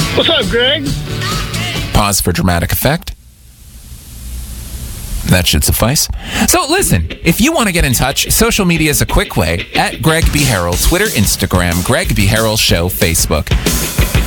What's up, Greg? Pause for dramatic effect. That should suffice. So listen, if you want to get in touch, social media is a quick way. At Greg B. Harrell, Twitter, Instagram, Greg B. Harrell Show, Facebook.